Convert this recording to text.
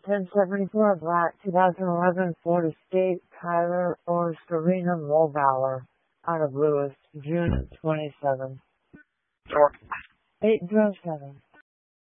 1074 Black, 2011 Florida State, Tyler or Serena Mulbauer, out of Lewis, June 27. Door. 807.